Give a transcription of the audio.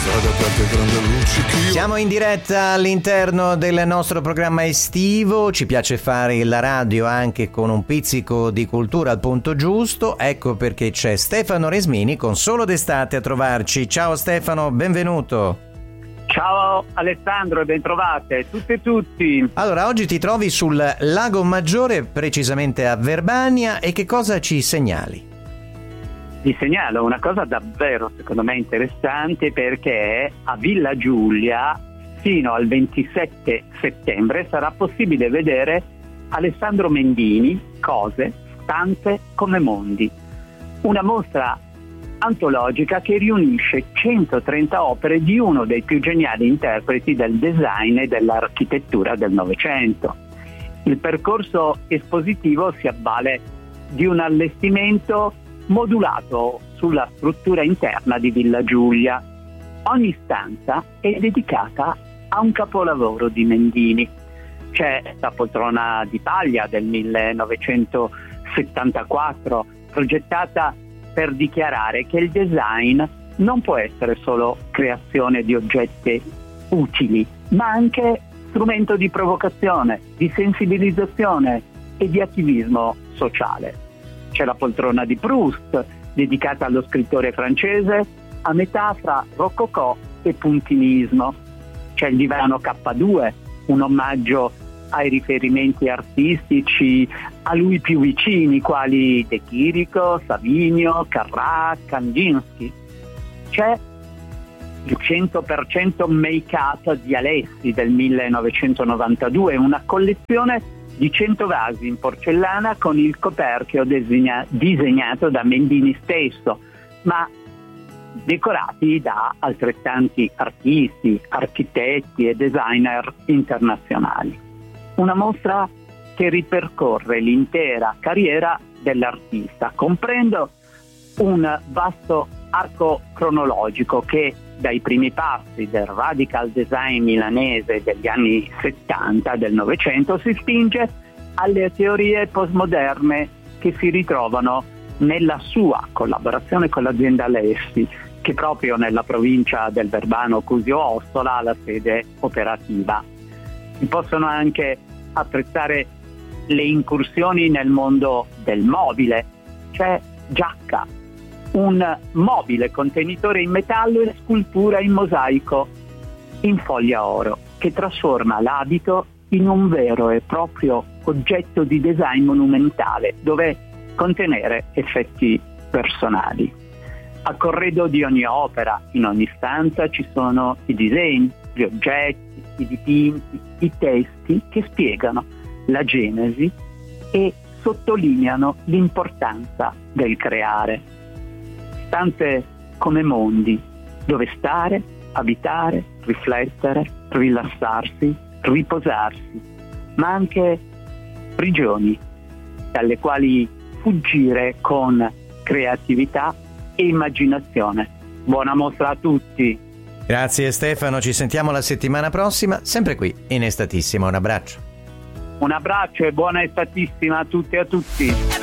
Siamo in diretta all'interno del nostro programma estivo, ci piace fare la radio anche con un pizzico di cultura al punto giusto, ecco perché c'è Stefano Resmini con Solo d'estate a trovarci. Ciao Stefano, benvenuto. Ciao Alessandro e bentrovate tutte e tutti. Allora, oggi ti trovi sul Lago Maggiore, precisamente a Verbania, e che cosa ci segnali? Vi segnalo una cosa davvero secondo me interessante, perché a Villa Giulia fino al 27 settembre sarà possibile vedere Alessandro Mendini, Cose, stanze come mondi, una mostra antologica che riunisce 130 opere di uno dei più geniali interpreti del design e dell'architettura del Novecento. Il percorso espositivo si avvale di un allestimento modulato sulla struttura interna di Villa Giulia. Ogni stanza è dedicata a un capolavoro di Mendini. C'è la poltrona di paglia del 1974, progettata per dichiarare che il design non può essere solo creazione di oggetti utili, ma anche strumento di provocazione, di sensibilizzazione e di attivismo sociale. C'è la poltrona di Proust, dedicata allo scrittore francese, a metà fra rococò e puntinismo. C'è il divano K2, un omaggio ai riferimenti artistici a lui più vicini, quali De Chirico, Savinio, Carrà, Kandinsky. C'è il 100% make-up di Alessi del 1992, una collezione di 100 vasi in porcellana con il coperchio disegnato da Mendini stesso, ma decorati da altrettanti artisti, architetti e designer internazionali. Una mostra che ripercorre l'intera carriera dell'artista, comprendo un vasto arco cronologico che dai primi passi del radical design milanese degli anni 70 del Novecento si spinge alle teorie postmoderne che si ritrovano nella sua collaborazione con l'azienda Alessi, che proprio nella provincia del Verbano Cusio Ossola ha la sede operativa. Si possono anche apprezzare le incursioni nel mondo del mobile. C'è Giacca, un mobile contenitore in metallo e scultura in mosaico in foglia oro, che trasforma l'abito in un vero e proprio oggetto di design monumentale, dove contenere effetti personali. A corredo di ogni opera, in ogni stanza, ci sono i disegni, gli oggetti, i dipinti, i testi che spiegano la genesi e sottolineano l'importanza del creare. Stanze come mondi, dove stare, abitare, riflettere, rilassarsi, riposarsi, ma anche prigioni dalle quali fuggire con creatività e immaginazione. Buona mostra a tutti! Grazie Stefano, ci sentiamo la settimana prossima, sempre qui in Estatissima. Un abbraccio. Un abbraccio e buona estatissima a tutte e a tutti.